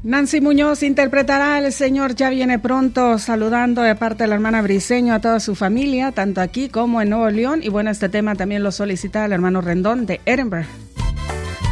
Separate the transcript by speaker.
Speaker 1: Nancy Muñoz interpretará El Señor ya viene pronto, saludando de parte de la hermana Briceño a toda su familia, tanto aquí como en Nuevo León. Y bueno, este tema también lo solicita el hermano Rendón de Edinburgh.